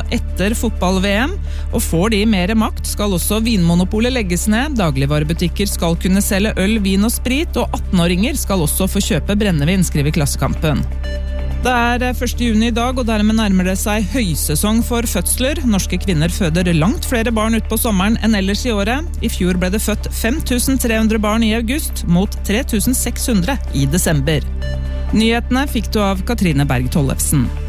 etter fotball-VM, og får de mer makt skal også vinmonopolet legges ned, dagligvarebutikker skal kunne selge øl, vin og sprit, og 18-åringer skal også få kjøpe brennevin, skriver Klassekampen. Det er 1. juni i dag, og dermed nærmer det seg høysesong for fødsler. Norske kvinner føder langt flere barn ut på sommeren enn ellers i året. I fjor ble det født 5300 barn i august, mot 3600 i desember. Nyhetene fikk du av Katrine Berg Tollefsen.